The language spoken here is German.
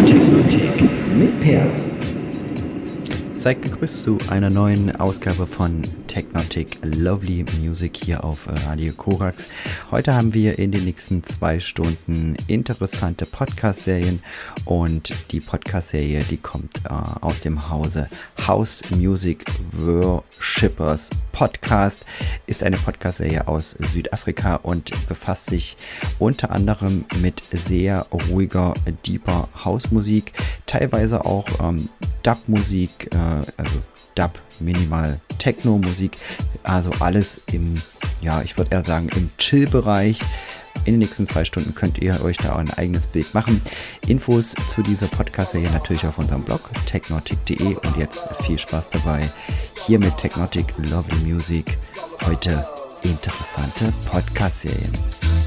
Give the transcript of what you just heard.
Technotik mit Per. Seid gegrüßt zu einer neuen Ausgabe von Technotic Lovely Music hier auf Radio Korax. Heute haben wir in den nächsten 2 Stunden interessante Podcast-Serien und die Podcast-Serie, die kommt aus dem Hause House Music Worshippers Podcast, ist eine Podcast-Serie aus Südafrika und befasst sich unter anderem mit sehr ruhiger, deeper House-Musik, teilweise auch Dub-Musik, also Dub, Minimal, Techno-Musik, also alles im, ich würde eher sagen, im Chill-Bereich. In den nächsten 2 Stunden könnt ihr euch da ein eigenes Bild machen. Infos zu dieser Podcast-Serie natürlich auf unserem Blog technotic.de und jetzt viel Spaß dabei hier mit Technotic Lovely Music. Heute interessante Podcast-Serien.